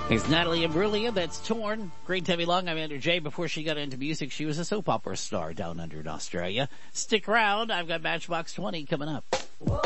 It's Natalie Imbruglia. That's Torn. Great to have you along. I'm Andrew J. Before she got into music, she was a soap opera star down under in Australia. Stick around. I've got Matchbox 20 coming up.